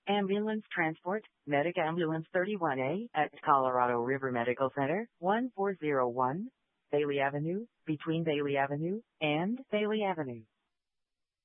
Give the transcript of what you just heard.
Ambulance transport, Medic Ambulance 31A at Colorado River Medical Center, 1401 Bailey Avenue, between Bailey Avenue and Bailey Avenue.